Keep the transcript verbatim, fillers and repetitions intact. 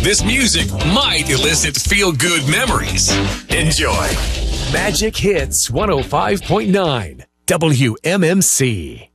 This music might elicit feel-good memories. Enjoy. Magic Hits one oh five point nine W M M C.